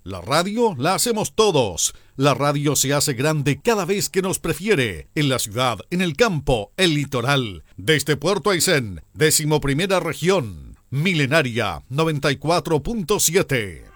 La radio la hacemos todos. La radio se hace grande cada vez que nos prefiere, en la ciudad, en el campo, el litoral. Desde Puerto Aysén, 11ª región, Milenaria 94.7.